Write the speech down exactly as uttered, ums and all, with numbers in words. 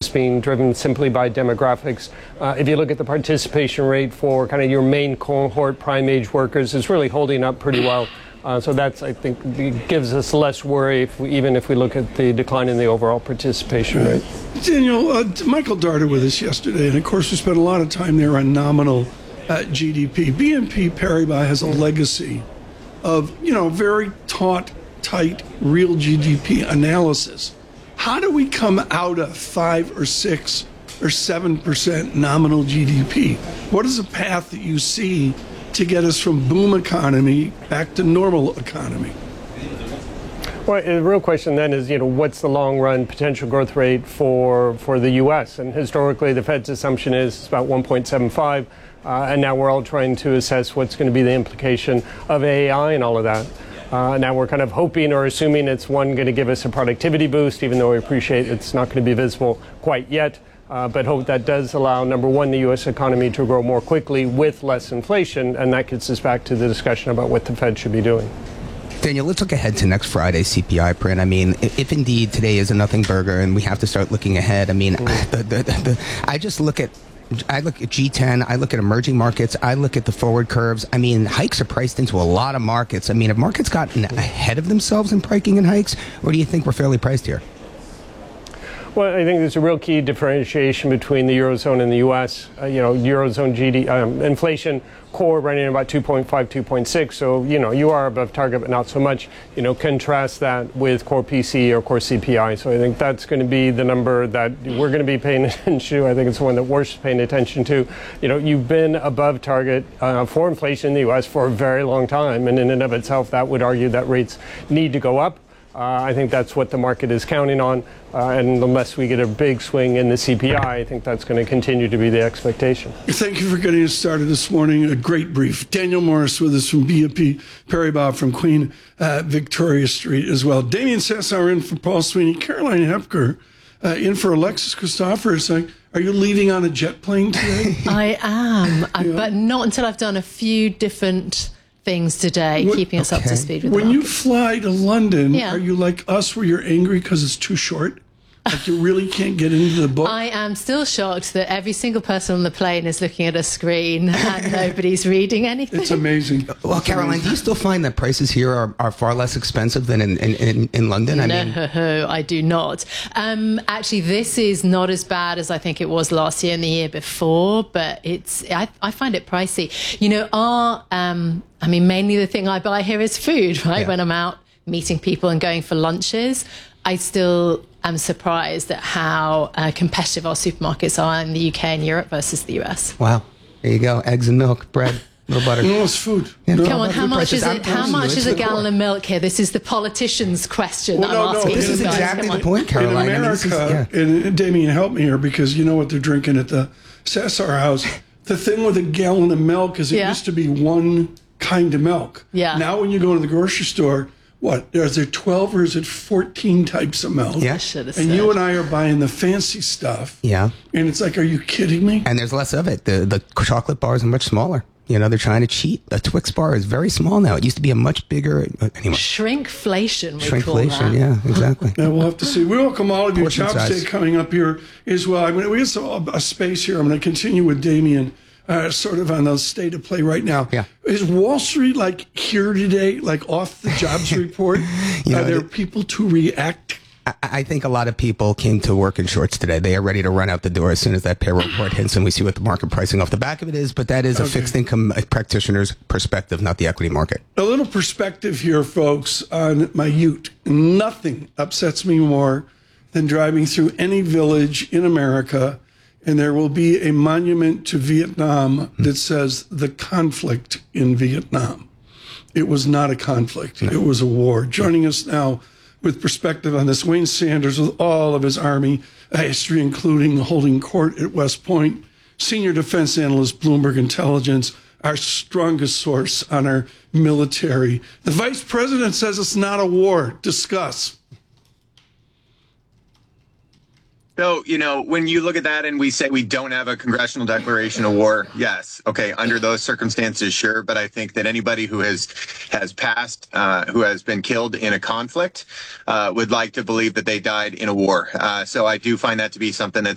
it's being driven simply by demographics. Uh, if you look at the participation rate for kind of your main cohort, prime age workers, it's really holding up pretty well. Uh, so that's, I think, gives us less worry, if we, even if we look at the decline in the overall participation rate. Daniel, uh, Michael Darter with us yesterday, and of course we spent a lot of time there on nominal uh, G D P. B N P Paribas has a legacy of, you know, very taut, tight, real G D P analysis. How do we come out of five or six or seven percent nominal G D P? What is the path that you see to get us from boom economy back to normal economy? Well, the real question then is, you know, what's the long-run potential growth rate for for the U S? And historically, the Fed's assumption is it's about one point seven five, uh, and now we're all trying to assess what's going to be the implication of A I and all of that. Uh, now we're kind of hoping or assuming it's, one, going to give us a productivity boost, even though we appreciate it's not going to be visible quite yet. Uh, but hope that does allow, number one, the U S economy to grow more quickly with less inflation, and that gets us back to the discussion about what the Fed should be doing. Daniel, let's look ahead to next Friday's C P I print. I mean, if, if indeed today is a nothing burger and we have to start looking ahead, I mean, mm. the, the, the, the, I just look at I look at G ten, I look at emerging markets, I look at the forward curves. I mean, hikes are priced into a lot of markets. I mean, have markets gotten ahead of themselves in priking in hikes, or do you think we're fairly priced here? Well, I think there's a real key differentiation between the Eurozone and the U S. Uh, you know, Eurozone G D P, um, inflation core running at about two point five, two point six. So, you know, you are above target, but not so much. You know, contrast that with core P C or core C P I. So I think that's going to be the number that we're going to be paying attention to. I think it's the one that we're paying attention to. You know, you've been above target uh, for inflation in the U S for a very long time. And in and of itself, that would argue that rates need to go up. Uh, I think that's what the market is counting on, uh, and unless we get a big swing in the C P I, I think that's going to continue to be the expectation. Thank you for getting us started this morning. A great brief. Daniel Morris with us from B N P Paribas from Queen uh, Victoria Street as well. Damien Sassower in for Paul Sweeney. Caroline Hepker uh, in for Alexis Christophorus. Uh, are you leaving on a jet plane today? I am, Yeah. but not until I've done a few different things today, What- keeping us up okay. to speed with When the you market. fly to London, Yeah. are you like us where you're angry because it's too short? Like you really can't get into the book? I am still shocked that every single person on the plane is looking at a screen and nobody's reading anything. It's amazing. Well, Caroline, do you still find that prices here are, are far less expensive than in, in, in, in London? I no, mean, I do not. Um, actually, this is not as bad as I think it was last year and the year before, but it's I, I find it pricey. You know, our, um, I mean, mainly the thing I buy here is food, right? Yeah. When I'm out meeting people and going for lunches, I still am surprised at how uh, competitive our supermarkets are in the U K and Europe versus the U S. wow. There you go. Eggs and milk, bread, little butter. No, it's food. Yeah. No. Come on, how food much prices, is I'm it? How telling you, much it's is a the gallon core. of milk here? This is the politician's question Well, that no, I'm no, asking. this you is guys. exactly Come the on. point, Caroline. In I mean, this America, is- yeah. and Damien, help me here because you know what they're drinking at the Sassower house. The thing with a gallon of milk is it Yeah. used to be one kind of milk. Yeah. Now when you go to the grocery store, what, is there twelve or is it fourteen types of milk? Yeah. I should have And said. you and I are buying the fancy stuff. Yeah. And it's like, are you kidding me? And there's less of it. The the chocolate bars are much smaller. You know, they're trying to cheat. A Twix bar is very small now. It used to be a much bigger, uh, anyway. Shrinkflation, we call Shrinkflation, that. yeah, exactly. Yeah, we'll have to see. We welcome all of you. Portion Chopstick size. coming up here as well. I mean, we have some, a space here. I'm going to continue with Damien, uh, sort of on the state of play right now. Yeah. Is Wall Street like here today, like off the jobs report? You know, Are there the- people to react? I, I think a lot of people came to work in shorts today. They are ready to run out the door as soon as that payroll report hits, and we see what the market pricing off the back of it is. But that is a Okay. fixed income practitioner's perspective, not the equity market. A little perspective here, folks, on my ute. Nothing upsets me more than driving through any village in America, and there will be a monument to Vietnam that says the conflict in Vietnam. It was not a conflict. It was a war. Joining us now with perspective on this, Wayne Sanders with all of his Army history, including holding court at West Point, senior defense analyst, Bloomberg Intelligence, our strongest source on our military. The vice president says it's not a war. Discuss. So, you know, when you look at that and we say we don't have a congressional declaration of war, yes, okay, under those circumstances, sure. But I think that anybody who has has passed, uh, who has been killed in a conflict, uh, would like to believe that they died in a war. Uh, so I do find that to be something that's